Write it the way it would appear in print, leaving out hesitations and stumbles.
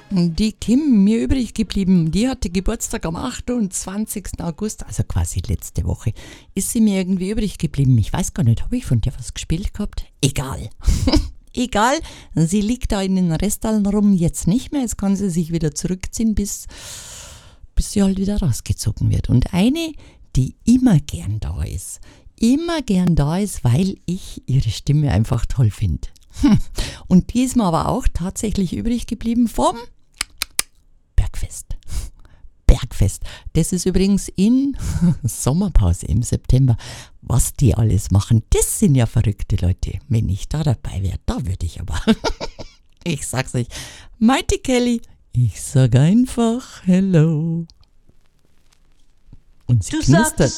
Die Kim, mir übrig geblieben, die hatte Geburtstag am 28. August, also quasi letzte Woche. Ist sie mir irgendwie übrig geblieben? Ich weiß gar nicht, habe ich von dir was gespielt gehabt? Egal. Egal, sie liegt da in den Restallen rum, jetzt nicht mehr. Jetzt kann sie sich wieder zurückziehen, bis sie halt wieder rausgezogen wird. Und eine, die immer gern da ist, weil ich ihre Stimme einfach toll finde. Und die ist mir aber auch tatsächlich übrig geblieben vom Bergfest. Bergfest. Das ist übrigens in Sommerpause im September. Was die alles machen, das sind ja verrückte Leute. Wenn ich da dabei wäre, da würde ich aber. Ich sag's euch. Mighty Kelly, ich sag einfach Hello. Und sie knistert.